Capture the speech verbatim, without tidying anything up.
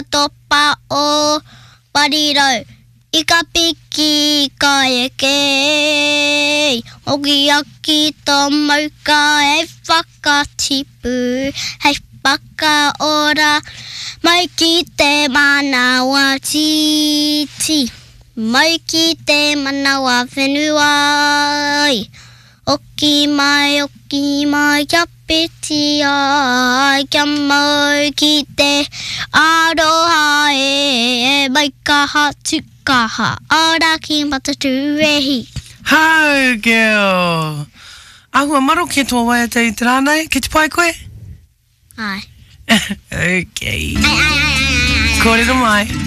topa o parirau. Ika piki ka e kei. Ogi aki tō mauka hei whakatipu. Hei whakaora. Mai ki te manawa titi. Mai ki te manawa whenua. Oki mai, oki mai, kia piti ai, kia mau ki te aroha e, mai kaha tukaha, ora ki matatu rehi. Hau, girl. Ahua maro ke tō waia te i te rānei, ke te pai koe? Ai. Okay. Ai, ai, ai, ai, ai, ai. Kōrero mai.